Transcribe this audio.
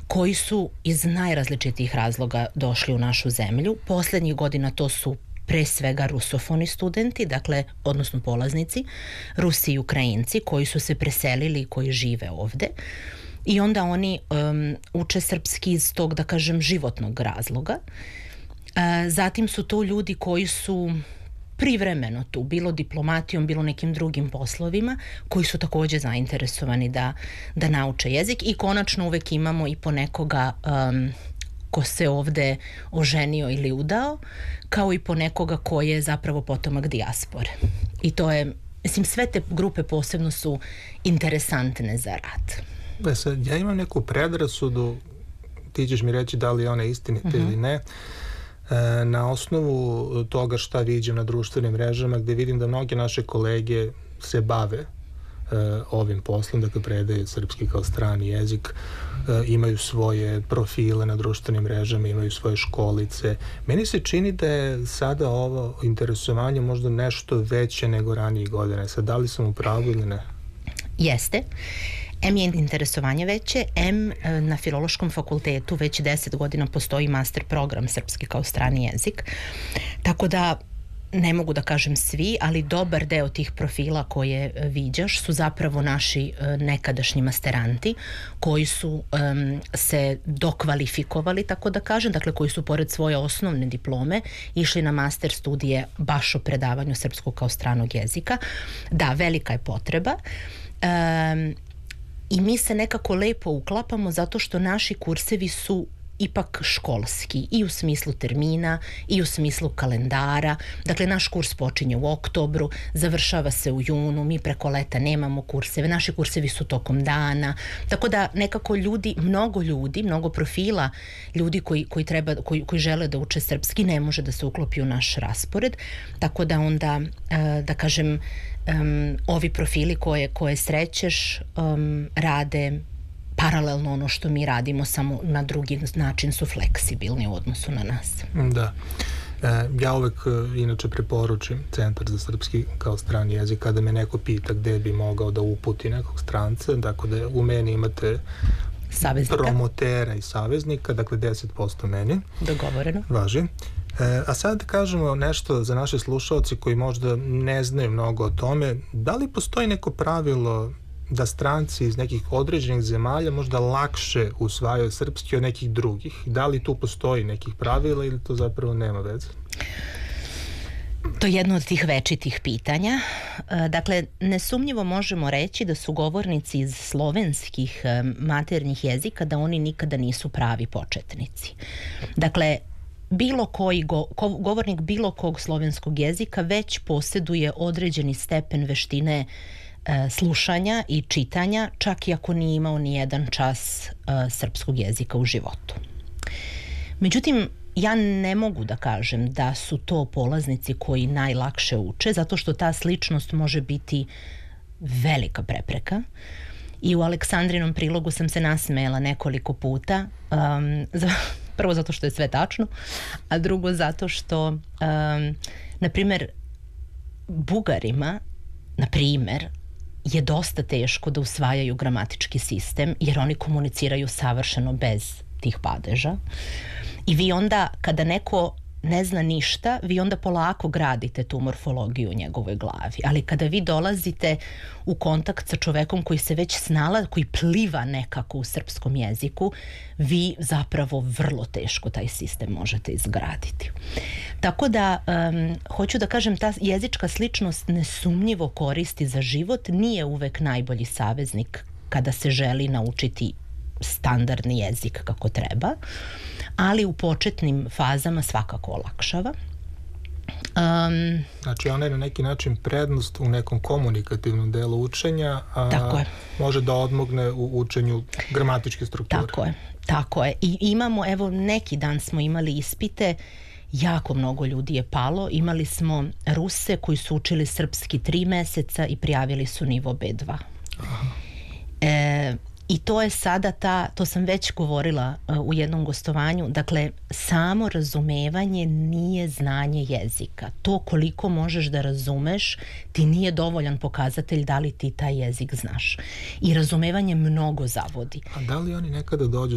koji su iz najrazličitijih razloga došli u našu zemlju. Poslednjih godina to su pre svega rusofoni studenti, dakle, odnosno polaznici, Rusi i Ukrajinci koji su se preselili i koji žive ovde. I onda oni uče srpski iz tog, da kažem, životnog razloga. Zatim su to ljudi koji su privremeno tu, bilo diplomatijom, bilo nekim drugim poslovima, koji su takođe zainteresovani da nauče jezik. I konačno uvek imamo i po nekoga ko se ovde oženio ili udao, kao i po nekoga ko je zapravo potomak dijaspore. I to je, mislim, sve te grupe posebno su interesantne za rad. Sad, ja imam neku predrasudu, ti ćeš mi reći da li je ona istinita ili ne, na osnovu toga šta vidim na društvenim mrežama, gde vidim da mnoge naše kolege se bave ovim poslom, dakle predaju srpski kao strani jezik, imaju svoje profile na društvenim mrežama, imaju svoje školice. Meni se čini da je sada ovo interesovanje možda nešto veće nego ranijih godina. Sad, da li sam u pravu ili ne? Jeste. M je interesovanje veće, M na Filološkom fakultetu već 10 godina postoji master program srpski kao strani jezik. Tako da ne mogu da kažem svi, ali dobar deo tih profila koje viđaš su zapravo naši nekadašnji masteranti koji su se dokvalifikovali, tako da kažem, dakle koji su pored svoje osnovne diplome išli na master studije baš o predavanju srpskog kao stranog jezika. Da, velika je potreba. I mi se nekako lepo uklapamo zato što naši kursevi su ipak školski i u smislu termina i u smislu kalendara. Dakle, naš kurs počinje u oktobru, završava se u junu, mi preko leta nemamo kurseve, naši kursevi su tokom dana, tako da nekako mnogo profila ljudi koji žele da uče srpski ne može da se uklopi u naš raspored, tako da onda, da kažem, ovi profili koje srećeš rade paralelno ono što mi radimo, samo na drugi način su fleksibilni u odnosu na nas. Da. Ja uvek inače preporučim Centar za srpski kao strani jezik kada me neko pita gde bi mogao da uputi nekog stranca, dakle da u meni imate promotera i saveznika, dakle 10% meni. Dogovoreno. Važi. A sad kažemo nešto za naše slušalci koji možda ne znaju mnogo o tome. Da li postoji neko pravilo da stranci iz nekih određenih zemalja možda lakše usvajaju srpski od nekih drugih? Da li tu postoji nekih pravila ili to zapravo nema veze? To je jedno od tih večitih pitanja. Dakle, nesumnjivo možemo reći da su govornici iz slovenskih maternjih jezika da oni nikada nisu pravi početnici. Dakle, bilo koji govornik bilo kog slovenskog jezika već posjeduje određeni stepen veštine slušanja i čitanja, čak i ako nije imao ni jedan čas srpskog jezika u životu. Međutim, ja ne mogu da kažem da su to polaznici koji najlakše uče, zato što ta sličnost može biti velika prepreka. I u Aleksandrinom prilogu sam se nasmejala nekoliko puta, prvo zato što je sve tačno, a drugo zato što, na primer, Bugarima, na primer, je dosta teško da usvajaju gramatički sistem, jer oni komuniciraju savršeno bez tih padeža. I vi onda, kada neko ne zna ništa, vi onda polako gradite tu morfologiju u njegovoj glavi. Ali kada vi dolazite u kontakt sa čovekom koji se već koji pliva nekako u srpskom jeziku, vi zapravo vrlo teško taj sistem možete izgraditi. Tako da, hoću da kažem, ta jezička sličnost nesumnjivo koristi za život, nije uvek najbolji saveznik kada se želi naučiti standardni jezik kako treba, ali u početnim fazama svakako olakšava. Znači ona je na neki način prednost u nekom komunikativnom delu učenja, a može da odmogne u učenju gramatičke strukture. Tako je. I imamo, evo, neki dan smo imali ispite, jako mnogo ljudi je palo. Imali smo Ruse koji su učili srpski 3 meseca i prijavili su nivo B2. I to je sada to sam već govorila u jednom gostovanju, dakle, samo razumevanje nije znanje jezika. To koliko možeš da razumeš ti nije dovoljan pokazatelj da li ti taj jezik znaš. I razumevanje mnogo zavodi. A da li oni nekada dođu